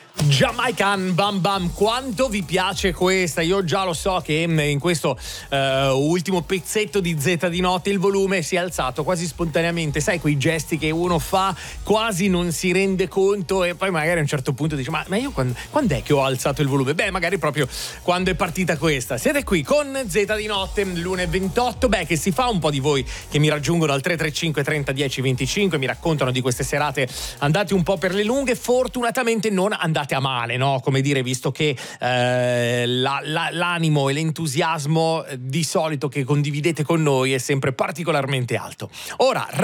Jamaican Bam Bam, quanto vi piace questa? Io già lo so che in questo ultimo pezzetto di Z di notte il volume si è alzato quasi spontaneamente, sai, quei gesti che uno fa quasi non si rende conto e poi magari a un certo punto dice ma io quando è che ho alzato il volume? Beh, magari proprio quando è partita questa. Siete qui con Z di notte, lunedì 28, che si fa un po' di voi che mi raggiungono al 335 30 10 25, mi raccontano di queste serate andate un po' per le lunghe, fortunatamente non andate a male, no? Come dire, visto che l'animo e l'entusiasmo di solito che condividete con noi è sempre particolarmente alto. Ora